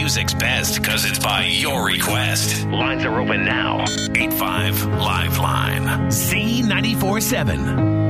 music's best because it's by your request. Lines are open now. 85 Liveline. Z94.7.